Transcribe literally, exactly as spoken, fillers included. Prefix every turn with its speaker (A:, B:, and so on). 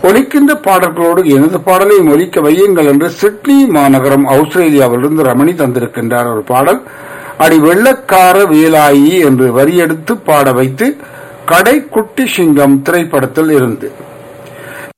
A: ஒலிக்கின்ற பாடல்களோடு எனது பாடலையும் ஒலிக்க வையுங்கள் என்று சிட்னி மாநகரம் ஆஸ்திரேலியாவிலிருந்து ரமணி தந்திருக்கின்றார். ஒரு பாடல் அடி வெள்ளக்கார வேலாயி என்று வரியெடுத்து பாட வைத்து கடை குட்டி சிங்கம் திரைப்படத்தில் இருந்து